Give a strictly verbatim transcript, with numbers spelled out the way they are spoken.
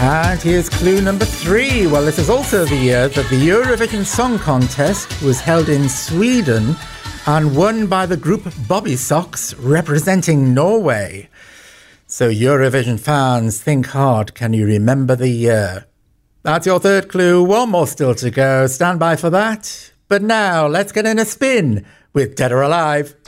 And here's clue number three. Well, this is also the year that the Eurovision Song Contest was held in Sweden and won by the group Bobby Socks, representing Norway. So Eurovision fans, think hard. Can you remember the year? That's your third clue. One more still to go. Stand by for that. But now, let's get in a spin with Dead or Alive.